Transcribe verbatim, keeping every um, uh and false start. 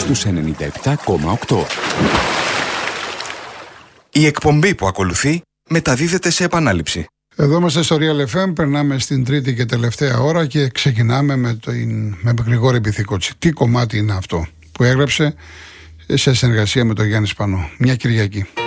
στους ενενήντα επτά κόμμα οκτώ. Η εκπομπή που ακολουθεί μεταδίδεται σε επανάληψη. Εδώ είμαστε στο Real εφ εμ, περνάμε στην τρίτη και τελευταία ώρα και ξεκινάμε με, το, με Γρηγόρη Μπιθικότσι. Τι κομμάτι είναι αυτό που έγραψε σε συνεργασία με τον Γιάννη Σπανό? Μια Κυριακή.